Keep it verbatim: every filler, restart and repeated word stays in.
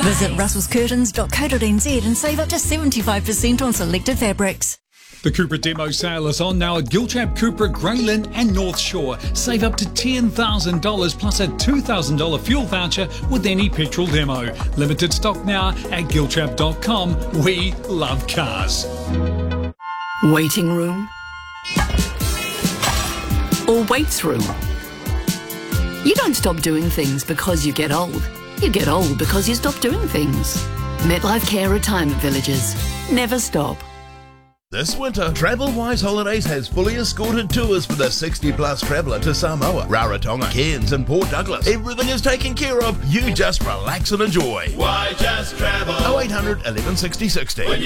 Visit russells curtains dot co dot n z and save up to seventy-five percent on selected fabrics. The Cupra demo sale is on now at Gilchap, Cupra, Greylin and North Shore. Save up to ten thousand dollars plus a two thousand dollars fuel voucher with any petrol demo. Limited stock now at gilchap dot com. We love cars. Waiting room or waits room. You don't stop doing things because you get old. You get old because you stop doing things. MetLife Care Retirement Villages. Never stop. This winter, TravelWise Holidays has fully escorted tours for the sixty plus traveller to Samoa, Rarotonga, Cairns and Port Douglas. Everything is taken care of. You just relax and enjoy. Why just travel? oh eight hundred, eleven sixty, sixty.